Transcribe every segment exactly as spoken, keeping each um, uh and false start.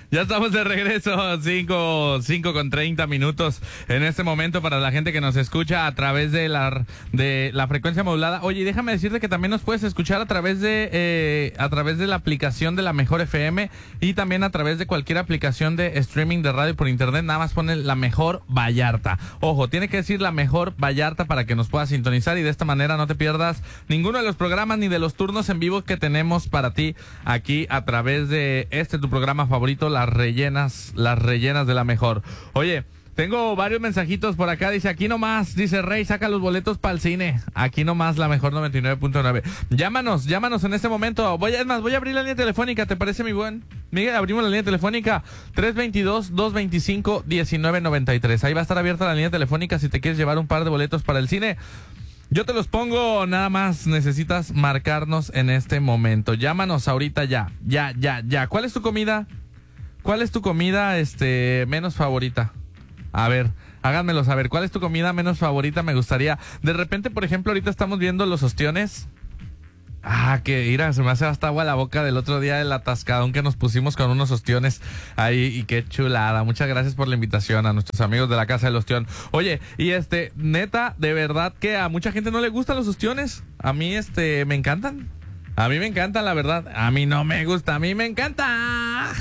Ya estamos de regreso, cinco, cinco con treinta minutos en este momento para la gente que nos escucha a través de la de la frecuencia modulada. Oye, déjame decirte que también nos puedes escuchar a través de eh, a través de la aplicación de La Mejor F M y también a través de cualquier aplicación de streaming de radio por internet. Nada más pone La Mejor Vallarta. Ojo, tiene que decir La Mejor Vallarta para que nos puedas sintonizar y de esta manera no te pierdas ninguno de los programas ni de los turnos en vivo que tenemos para ti aquí a través de este tu programa favorito, Las Rellenas, Las Rellenas de La Mejor. Oye, tengo varios mensajitos por acá. Dice, aquí nomás, dice Rey, saca los boletos para el cine. Aquí nomás, La Mejor noventa y nueve punto nueve. Llámanos, llámanos en este momento. Voy a, es más, voy a abrir la línea telefónica, ¿te parece, mi buen? Miguel, abrimos la línea telefónica tres dos dos, dos dos cinco, uno nueve nueve tres. Ahí va a estar abierta la línea telefónica si te quieres llevar un par de boletos para el cine. Yo te los pongo, nada más necesitas marcarnos en este momento. Llámanos ahorita ya, ya, ya, ya. ¿Cuál es tu comida? ¿Cuál es tu comida este menos favorita? A ver, háganmelo saber. ¿Cuál es tu comida menos favorita? Me gustaría. De repente, por ejemplo, ahorita estamos viendo los ostiones. Ah, que mira, se me hace hasta agua la boca del otro día del atascadón que nos pusimos con unos ostiones ahí y qué chulada. Muchas gracias por la invitación a nuestros amigos de la Casa del Ostión. Oye, y este, neta, de verdad que a mucha gente no le gustan los ostiones. A mí, este, me encantan. A mí me encantan, la verdad. A mí no me gusta, a mí me encanta.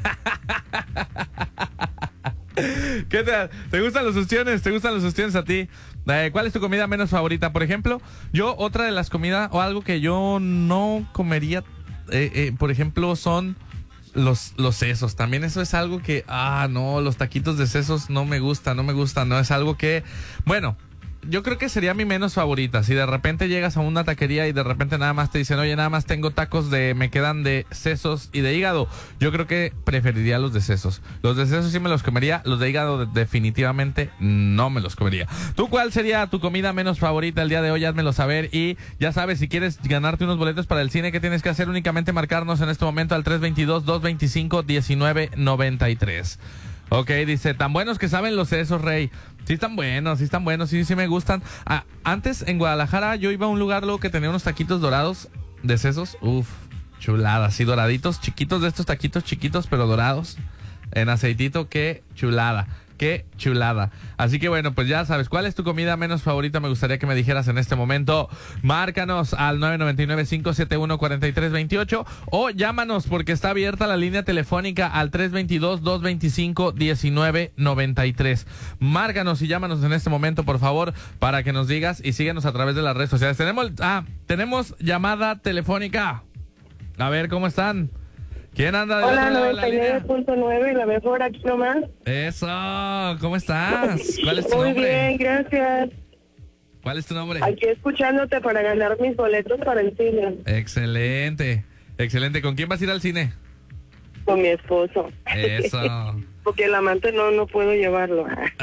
¿Qué te, ¿Te gustan los ostiones? ¿Te gustan los ostiones a ti? Eh, ¿Cuál es tu comida menos favorita? Por ejemplo, yo otra de las comidas o algo que yo no comería, eh, eh, por ejemplo, son los, los sesos. También eso es algo que, ah, no, los taquitos de sesos no me gustan, no me gustan. No es algo que, bueno, yo creo que sería mi menos favorita. Si de repente llegas a una taquería y de repente nada más te dicen, oye, nada más tengo tacos de, me quedan de sesos y de hígado, yo creo que preferiría los de sesos. Los de sesos sí me los comería, los de hígado definitivamente no me los comería. ¿Tú cuál sería tu comida menos favorita el día de hoy? Házmelo saber y ya sabes, si quieres ganarte unos boletos para el cine, ¿qué tienes que hacer? Únicamente marcarnos en este momento al tres dos dos, dos dos cinco, uno nueve nueve tres. Ok, dice, tan buenos que saben los sesos, Rey. Sí están buenos, sí están buenos, sí, sí me gustan. Ah, antes, en Guadalajara, yo iba a un lugar luego que tenía unos taquitos dorados de sesos. Uf, chulada, así doraditos, chiquitos de estos taquitos chiquitos, pero dorados, en aceitito, qué chulada. Qué chulada. Así que bueno, pues ya sabes, ¿cuál es tu comida menos favorita? Me gustaría que me dijeras en este momento. Márcanos al nueve nueve nueve, cinco siete uno, cuatro tres dos ocho o llámanos porque está abierta la línea telefónica al tres dos dos, dos dos cinco, uno nueve nueve tres. Márcanos y llámanos en este momento, por favor, para que nos digas y síguenos a través de las redes sociales. Tenemos, ah, tenemos llamada telefónica. A ver, ¿cómo están? ¿Quién anda de Hola, otro lado de la noventa y nueve punto nueve, La Mejor, aquí nomás. Eso, ¿cómo estás? ¿Cuál es tu Muy nombre? Muy bien, gracias. ¿Cuál es tu nombre? Aquí escuchándote para ganar mis boletos para el cine. Excelente, excelente. ¿Con quién vas a ir al cine? Con mi esposo. Eso. Porque el amante no, no puedo llevarlo.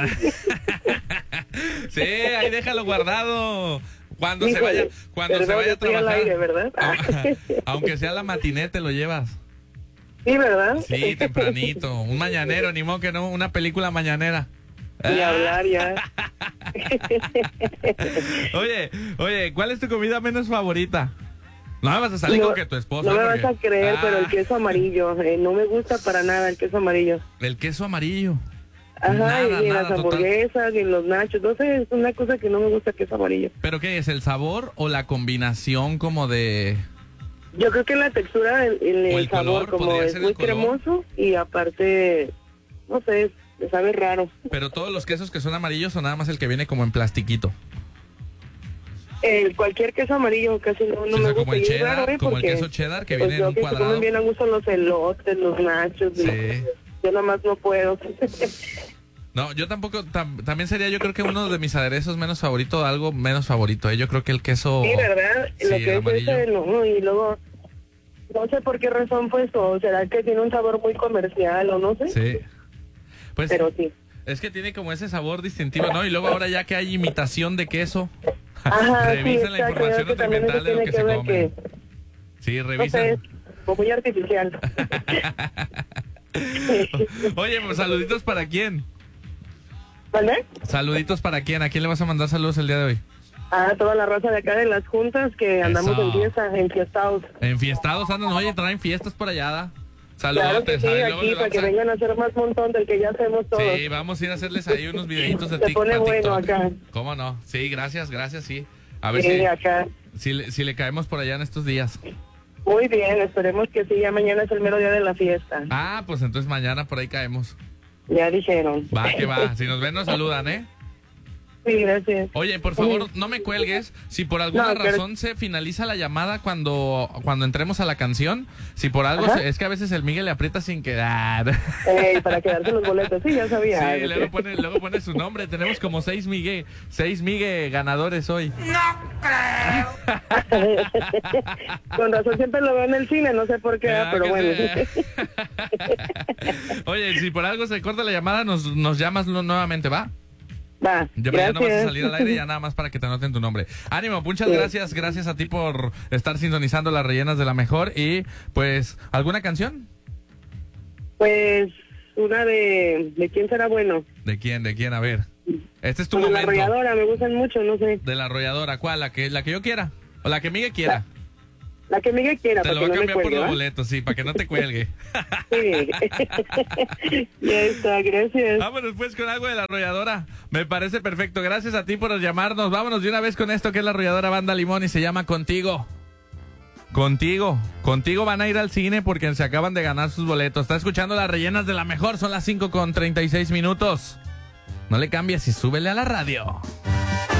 Sí, ahí déjalo guardado. Cuando Híjole, se vaya, cuando perdón, se vaya a estoy al trabajar. aire, ¿verdad? Aunque sea la matiné, te lo llevas. Sí, ¿verdad? Sí, tempranito. Un mañanero, ni modo que no, una película mañanera. Ni hablar ya. Oye, oye, ¿cuál es tu comida menos favorita? No me vas a salir no, con que tu esposa. No me porque... vas a creer, ah. pero el queso amarillo, eh, no me gusta para nada el queso amarillo. El queso amarillo. Ajá, Nada, y en nada, las hamburguesas, y en los nachos, no sé, es una cosa que no me gusta el queso amarillo. ¿Pero qué es, el sabor o la combinación como de...? Yo creo que la textura, el, el, el el sabor, color, como es muy cremoso y aparte, no sé, me sabe raro. ¿Pero todos los quesos que son amarillos o nada más el que viene como en plastiquito? El, cualquier queso amarillo casi no, no Sí, me o sea, gusta. como el y es cheddar, raro, ¿eh? como Porque, el queso cheddar que pues, viene en un que se cuadrado. comen bien a gusto los elotes, los nachos. Sí. ¿no? Yo nada más no puedo. No, yo tampoco, tam, también sería yo creo que uno de mis aderezos menos favorito, algo menos favorito, ¿eh? Yo creo que el queso... Sí, ¿verdad? Sí, Lo que es amarillo. ese, no, y luego, no sé por qué razón, pues, o será que tiene un sabor muy comercial, o no sé. Sí. Pues, Pero sí. es que tiene como ese sabor distintivo, ¿no? Y luego ahora ya que hay imitación de queso, Ajá, revisen sí, la exacto, información yo creo que también nutrimental eso de lo tiene que que se ver come. que, Sí, no revisen. sé, como muy artificial. Oye, pues saluditos para quién. ¿Vale? Saluditos para quién. ¿A quién le vas a mandar saludos el día de hoy? Ah, toda la raza de acá de las juntas que andamos Eso. en fiesta, enfiestados. Enfiestados andan, oye, traen fiestas por allá, ¿da? Saludos. Claro que sí, aquí para que vengan a hacer más montón del que ya hacemos todos. Sí, vamos a ir a hacerles ahí unos videitos de Se TikTok. pone bueno acá. ¿Cómo no? Sí, gracias, gracias, sí. A ver Sí, si, acá. si, le, si le caemos por allá en estos días. Muy bien, esperemos que sí, ya mañana es el mero día de la fiesta. Ah, pues entonces mañana por ahí caemos. Ya dijeron. Va, que va. Si nos ven, nos saludan, ¿eh? Sí, gracias. Oye, por favor, no me cuelgues. Si por alguna No, pero- razón se finaliza la llamada cuando, cuando entremos a la canción, si por algo se- es que a veces el Miguel le aprieta sin quedar. Ey, para quedarse los boletos, sí, ya sabía. Sí, luego pone, luego pone su nombre. Tenemos como seis Miguel, seis Miguel ganadores hoy. Con razón siempre lo veo en el cine, no sé por qué, ¿Verdad pero que bueno. sí? Oye, si por algo se corta la llamada, nos, nos llamas nu- nuevamente, ¿va? Va, Ya mañana vas a gracias. salir al aire ya nada más para que te anoten tu nombre. Ánimo, muchas gracias, gracias a ti por estar sintonizando las rellenas de la mejor. Y pues, ¿alguna canción? Pues una de... ¿De quién será bueno? ¿De quién? ¿De quién? A ver. Este es tu Pues de la momento. arrolladora, me gustan mucho, no sé. De la arrolladora, ¿cuál? ¿La que, la que yo quiera? ¿O la que Miguel quiera? La que Miguel quiera, Te para lo que voy a no me cambiar por cuelgue, los ¿va? boletos, sí, para que no te cuelgue. Sí. Ya está, gracias. Vámonos pues con algo de la arrolladora. Me parece perfecto. Gracias a ti por llamarnos. Vámonos de una vez con esto que es la arrolladora Banda Limón y se llama Contigo. Contigo. Contigo van a ir al cine porque se acaban de ganar sus boletos. Está escuchando las rellenas de la mejor. Son las cinco con treinta y seis minutos. No le cambies y súbele a la radio.